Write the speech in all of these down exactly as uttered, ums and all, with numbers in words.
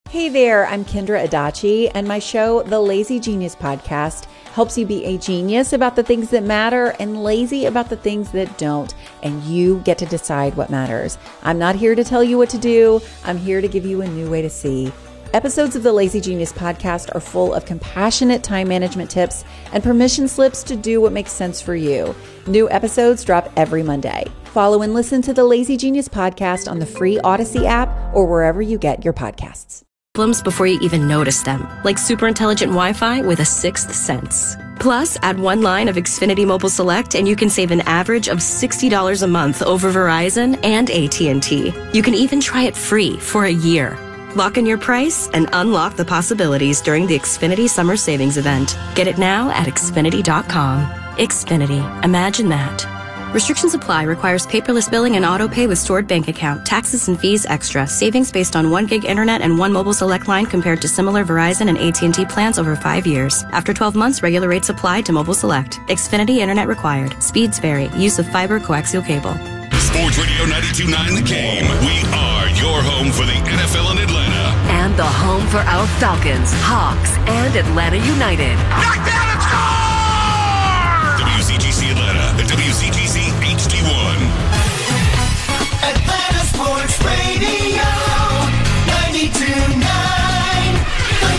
Hey there, I'm Kendra Adachi, and my show, The Lazy Genius Podcast, helps you be a genius about the things that matter and lazy about the things that don't, and you get to decide what matters. I'm not here to tell you what to do. I'm here to give you a new way to see. Episodes of the Lazy Genius Podcast are full of compassionate time management tips and permission slips to do what makes sense for you. New episodes drop every Monday. Follow and listen to the Lazy Genius Podcast on the free Odyssey app or wherever you get your podcasts. Problems before you even notice them, like super intelligent Wi-Fi with a sixth sense. Plus, add one line of Xfinity Mobile Select and you can save an average of sixty dollars a month over Verizon and A T and T. You can even try it free for a year. Lock in your price and unlock the possibilities during the Xfinity Summer Savings Event. Get it now at Xfinity dot com. Xfinity. Imagine that. Restrictions apply. Requires paperless billing and auto pay with stored bank account. Taxes and fees extra. Savings based on one gig internet and one mobile select line compared to similar Verizon and A T and T plans over five years. After twelve months, regular rates apply to mobile select. Xfinity internet required. Speeds vary. Use of fiber coaxial cable. Sports Radio ninety-two point nine The Game. We are your home for the N F L in Atlanta. And the home for our Falcons, Hawks, and Atlanta United. Knockdown and score! W C G C Atlanta and W C G C H D one. Atlanta Sports Radio ninety-two point nine The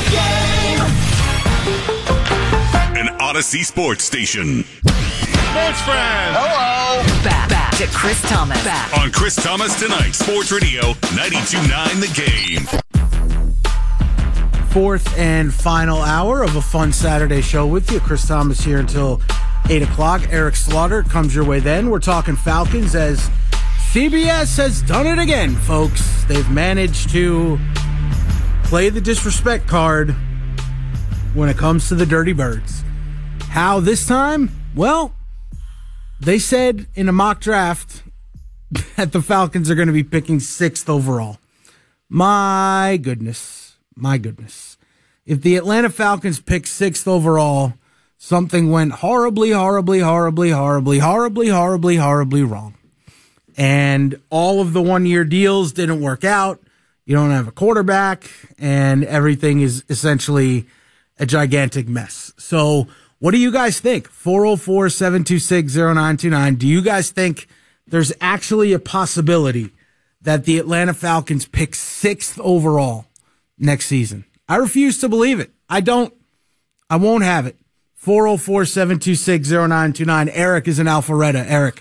Game. An Odyssey Sports Station. Sports friends. Hello. Back, back to Chris Thomas. Back. On Chris Thomas Tonight, Sports Radio ninety-two point nine The Game. Fourth and final hour of a fun Saturday show with you. Chris Thomas here until eight o'clock. Eric Slaughter comes your way then. We're talking Falcons as C B S has done it again, folks. They've managed to play the disrespect card when it comes to the Dirty Birds. How this time? Well, they said in a mock draft that the Falcons are going to be picking sixth overall. My goodness. My goodness. If the Atlanta Falcons pick sixth overall, something went horribly, horribly, horribly, horribly, horribly, horribly, horribly wrong. And all of the one-year deals didn't work out. You don't have a quarterback, and everything is essentially a gigantic mess. So what do you guys think? four oh four, seven two six, oh nine two nine. Do you guys think there's actually a possibility that the Atlanta Falcons pick sixth overall next season? I refuse to believe it. I don't. I won't have it. four oh four, seven two six, oh nine two nine. Eric is in Alpharetta. Eric.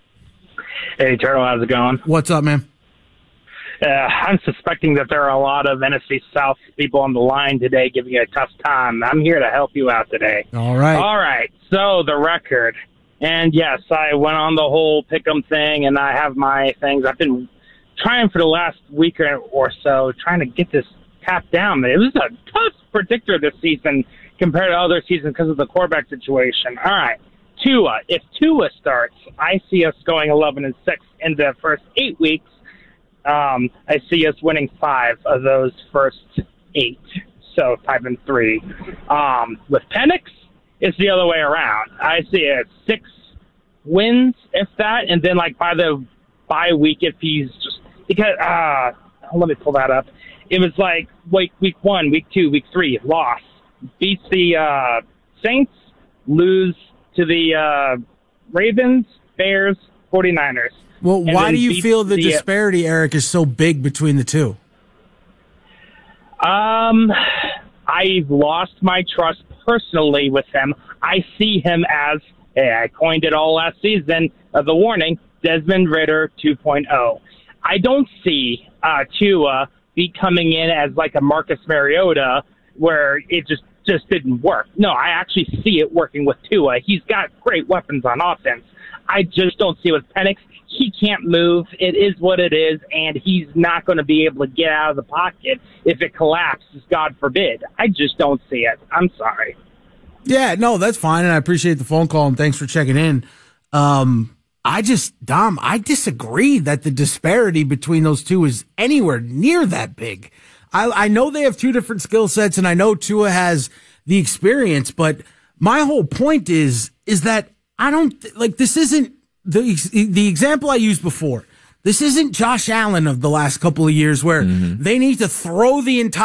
Hey, Turtle, how's it going? What's up, man? Uh, I'm suspecting that there are a lot of N F C South people on the line today giving you a tough time. I'm here to help you out today. All right. All right. So the record. And, yes, I went on the whole pick'em thing, and I have my things. I've been trying for the last week or so, trying to get this tapped down. It was a tough predictor this season compared to other seasons because of the quarterback situation. All right. Tua. If Tua starts, I see us going eleven and six in the first eight weeks. Um, I see us winning five of those first eight, so five and three. Um, with Penix, it's the other way around. I see it six wins, if that, and then like by the bye week, if he's just because uh, let me pull that up. It was like week week one, week two, week three, loss, beats the uh, Saints, lose to the uh, Ravens, Bears, forty-niners. Well, And why then do you beat feel the the, uh, disparity, Eric, is so big between the two? Um, I've lost my trust personally with him. I see him as, hey, I coined it all last season, uh, the warning, Desmond Ridder two point oh. I don't see uh, Tua be coming in as like a Marcus Mariota where it just, just didn't work. No, I actually see it working with Tua. He's got great weapons on offense. I just don't see it with Penix. He can't move. It is what it is, and he's not going to be able to get out of the pocket if it collapses, God forbid. I just don't see it. I'm sorry. Yeah, no, that's fine, and I appreciate the phone call, and thanks for checking in. Um, I just, Dom, I disagree that the disparity between those two is anywhere near that big. I, I know they have two different skill sets, and I know Tua has the experience, but my whole point is, is that I don't, like, this isn't, the the example I used before, this isn't Josh Allen of the last couple of years where mm-hmm. they need to throw the entire